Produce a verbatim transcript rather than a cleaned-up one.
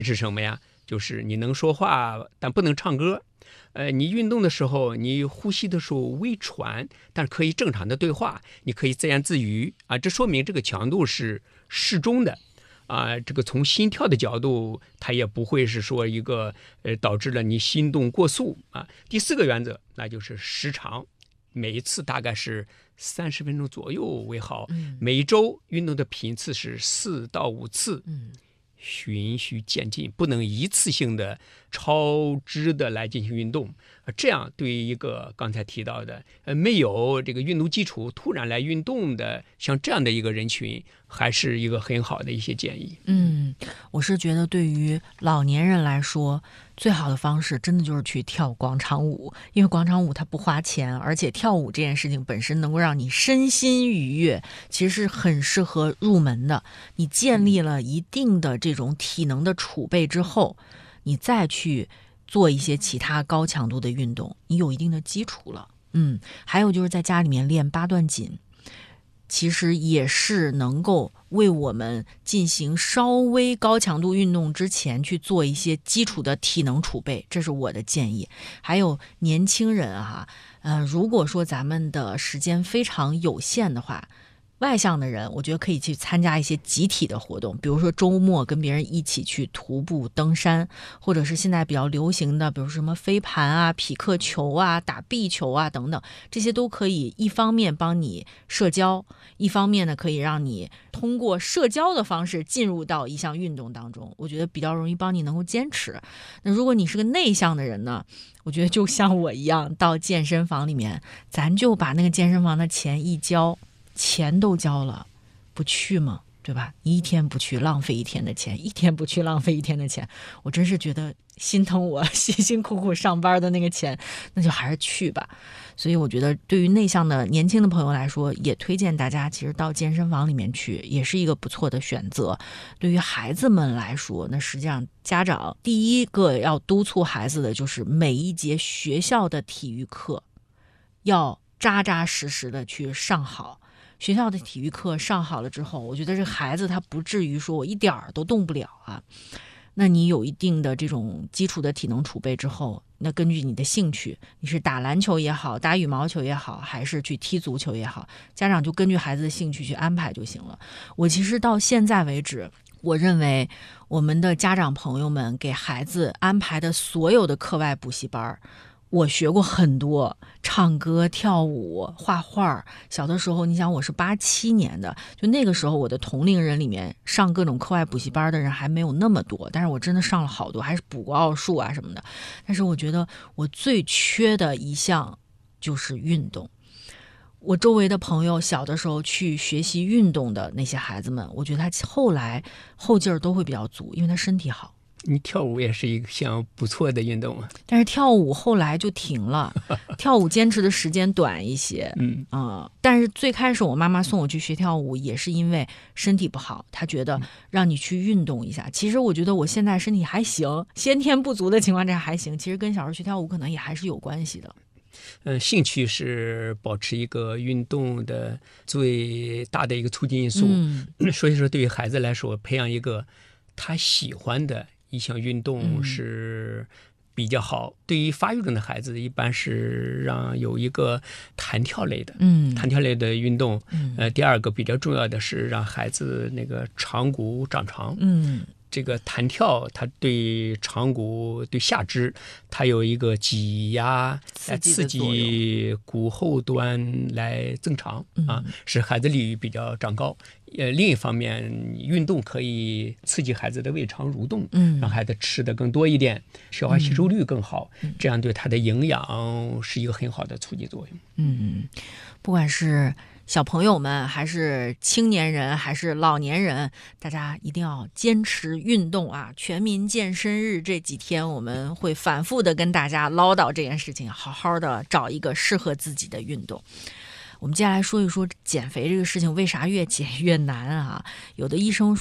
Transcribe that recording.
是什么呀？就是你能说话，但不能唱歌。呃，你运动的时候，你呼吸的时候微喘，但是可以正常的对话，你可以自言自语啊，这说明这个强度是适中的。啊，这个从心跳的角度，它也不会是说一个呃导致了你心动过速啊。第四个原则，那就是时长，每一次大概是三十分钟左右为好。 嗯、 每一周运动的频次是四到五次。 嗯， 循序渐进，不能一次性的超支的来进行运动，这样对于一个刚才提到的呃没有这个运动基础突然来运动的像这样的一个人群，还是一个很好的一些建议。 嗯，我是觉得对于老年人来说，最好的方式真的就是去跳广场舞，因为广场舞它不花钱，而且跳舞这件事情本身能够让你身心愉悦，其实是很适合入门的。你建立了一定的这种体能的储备之后，你再去做一些其他高强度的运动，你有一定的基础了。嗯，还有就是在家里面练八段锦，其实也是能够为我们进行稍微高强度运动之前去做一些基础的体能储备，这是我的建议。还有年轻人啊，呃，如果说咱们的时间非常有限的话，外向的人我觉得可以去参加一些集体的活动，比如说周末跟别人一起去徒步登山，或者是现在比较流行的比如说什么飞盘啊、匹克球啊、打壁球啊等等，这些都可以一方面帮你社交，一方面呢可以让你通过社交的方式进入到一项运动当中，我觉得比较容易帮你能够坚持。那如果你是个内向的人呢，我觉得就像我一样，到健身房里面咱就把那个健身房的钱一交，钱都交了，不去吗？对吧？你一天不去，浪费一天的钱；一天不去，浪费一天的钱。我真是觉得心疼我辛辛苦苦上班的那个钱，那就还是去吧。所以我觉得，对于内向的年轻的朋友来说，也推荐大家其实到健身房里面去，也是一个不错的选择。对于孩子们来说，那实际上家长第一个要督促孩子的就是每一节学校的体育课要扎扎实实的去上好。学校的体育课上好了之后，我觉得这孩子他不至于说我一点儿都动不了啊。那你有一定的这种基础的体能储备之后，那根据你的兴趣，你是打篮球也好，打羽毛球也好，还是去踢足球也好，家长就根据孩子的兴趣去安排就行了。我其实到现在为止，我认为我们的家长朋友们给孩子安排的所有的课外补习班，我学过很多，唱歌、跳舞、画画。小的时候，你想我是八七年的，就那个时候我的同龄人里面上各种课外补习班的人还没有那么多，但是我真的上了好多，还是补过奥数啊什么的。但是我觉得我最缺的一项就是运动。我周围的朋友小的时候去学习运动的那些孩子们，我觉得他后来后劲儿都会比较足，因为他身体好。 你跳舞也是一项不错的运动啊， 但是跳舞后来就停了，跳舞坚持的时间短一些。 嗯啊、呃，但是最开始我妈妈送我去学跳舞，也是因为身体不好，她觉得让你去运动一下。其实我觉得我现在身体还行，先天不足的情况下还行，其实跟小时候学跳舞可能也还是有关系的。 嗯，兴趣是保持一个运动的最大的一个促进因素。 嗯， 所以说，对于孩子来说，培养一个他喜欢的一项运动是比较好。嗯、对于发育中的孩子，一般是让有一个弹跳类的， 嗯， 弹跳类的运动。 嗯， 呃，第二个比较重要的是让孩子那个长骨长长。 嗯。 这个弹跳，它对长骨、对下肢，它有一个挤压、来刺激骨后端来增长啊，使孩子力比较长高。呃，另一方面，运动可以刺激孩子的胃肠蠕动， 嗯， 让孩子吃的更多一点，消化吸收率更好，嗯、这样对他的营养是一个很好的促进作用。 嗯，不管是小朋友们还是青年人还是老年人，大家一定要坚持运动啊！全民健身日这几天我们会反复的跟大家唠叨这件事情，好好的找一个适合自己的运动。我们接下来说一说减肥这个事情为啥越减越难啊？有的医生